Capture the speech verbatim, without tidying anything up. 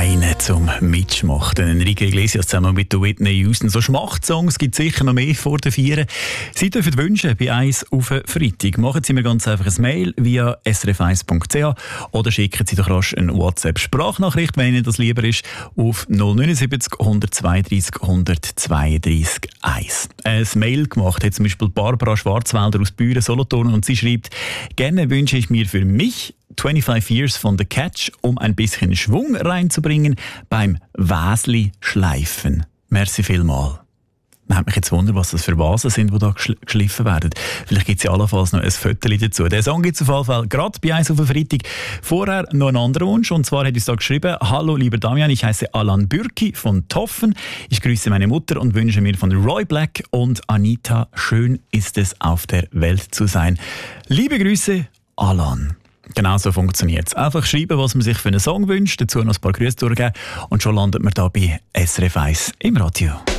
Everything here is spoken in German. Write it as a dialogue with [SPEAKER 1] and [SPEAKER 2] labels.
[SPEAKER 1] einen zum Mitschmachten. Enrique Iglesias zusammen mit Whitney Houston. So Schmachtsongs gibt es sicher noch mehr vor den Vieren. Sie dürfen wünschen bei eins auf Freitag. Machen Sie mir ganz einfach ein Mail via s r f eins punkt c h oder schicken Sie doch rasch eine WhatsApp-Sprachnachricht, wenn Ihnen das lieber ist, auf null neun sieben null, eins zwei drei null eins zwei drei eins. Ein Mail gemacht hat zum Beispiel Barbara Schwarzwälder aus Büren, Solothurn, und sie schreibt: Gerne wünsche ich mir für mich fünfundzwanzig Years von The Catch, um ein bisschen Schwung reinzubringen beim Wäsli schleifen. Merci vielmal. Man hat mich jetzt wundert, was das für Vasen sind, die da geschliffen werden. Vielleicht gibt es ja allenfalls noch ein Foto dazu. Der Song gibt es auf jeden Fall gerade bei eins auf den Freitag. Vorher noch ein anderer Wunsch, und zwar hat uns da geschrieben: Hallo lieber Damian, ich heiße Alan Bürki von Toffen. Ich grüße meine Mutter und wünsche mir von Roy Black und Anita: Schön ist es, auf der Welt zu sein. Liebe Grüße, Alan. Genau so funktioniert es. Einfach schreiben, was man sich für einen Song wünscht, dazu noch ein paar Grüße durchgeben und schon landet man da bei S R F eins im Radio.